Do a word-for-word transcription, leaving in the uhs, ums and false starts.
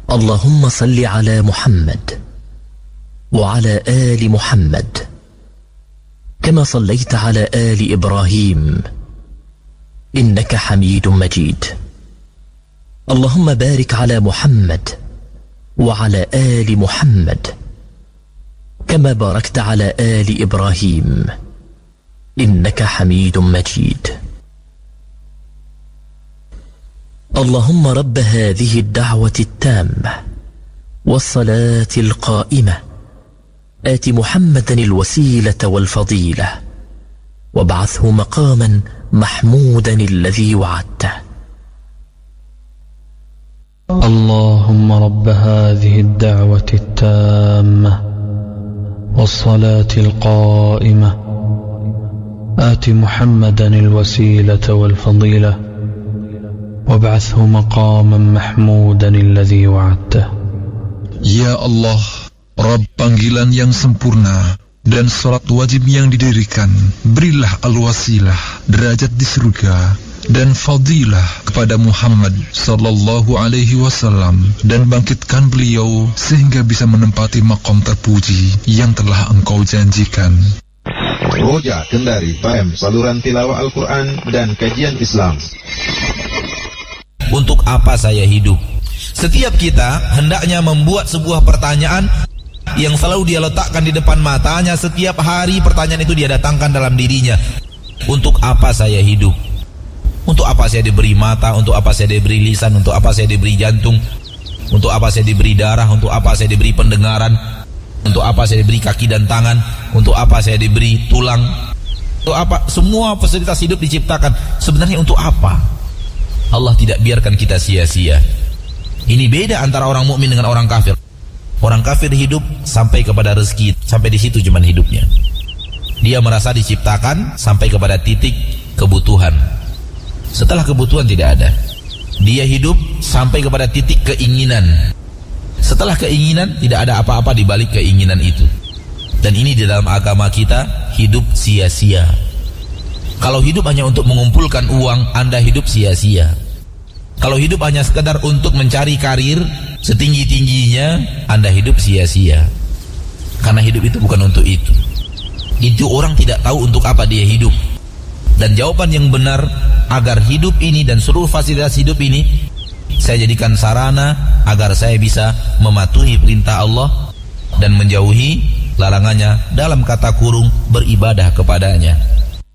اللهم صل على محمد وعلى آل محمد كما صليت على آل إبراهيم إنك حميد مجيد. اللهم بارك على محمد وعلى آل محمد كما باركت على آل إبراهيم إنك حميد مجيد. اللهم رب هذه الدعوة التامة والصلاة القائمة آت محمدا الوسيلة والفضيلة وابعثه مقاما محمودا الذي وعدته. اللهم رب هذه الدعوة التامة والصلاة القائمة آت محمدا الوسيلة والفضيلة وابعثه مقاما محمودا الذي وعدته. Ya Allah, Rabb panggilan yang sempurna dan salat wajib yang didirikan, berilah al-wasilah, derajat di surga, dan fadilah kepada Muhammad sallallahu alaihi wasallam, dan bangkitkan beliau sehingga bisa menempati maqam terpuji yang telah engkau janjikan. Roja Kendari F M, saluran tilawah Al-Quran dan kajian Islam. Untuk apa saya hidup? Setiap kita hendaknya membuat sebuah pertanyaan yang selalu dia letakkan di depan matanya. Setiap hari pertanyaan itu dia datangkan dalam dirinya. Untuk apa saya hidup? Untuk apa saya diberi mata? Untuk apa saya diberi lisan? Untuk apa saya diberi jantung? Untuk apa saya diberi darah? Untuk apa saya diberi pendengaran? Untuk apa saya diberi kaki dan tangan? Untuk apa saya diberi tulang? Untuk apa? Semua fasilitas hidup diciptakan. Sebenarnya untuk apa? Allah tidak biarkan kita sia-sia. Ini beda antara orang mukmin dengan orang kafir. Orang kafir hidup sampai kepada rezeki, sampai di situ cuman hidupnya. Dia merasa diciptakan sampai kepada titik kebutuhan. Setelah kebutuhan tidak ada. Dia hidup sampai kepada titik keinginan. Setelah keinginan tidak ada apa-apa di balik keinginan itu. Dan ini di dalam agama kita hidup sia-sia. Kalau hidup hanya untuk mengumpulkan uang, Anda hidup sia-sia. Kalau hidup hanya sekedar untuk mencari karir setinggi-tingginya, Anda hidup sia-sia. Karena hidup itu bukan untuk itu. Itu orang tidak tahu untuk apa dia hidup. Dan jawaban yang benar agar hidup ini dan seluruh fasilitas hidup ini saya jadikan sarana agar saya bisa mematuhi perintah Allah dan menjauhi larangannya, dalam kata kurung beribadah kepadanya.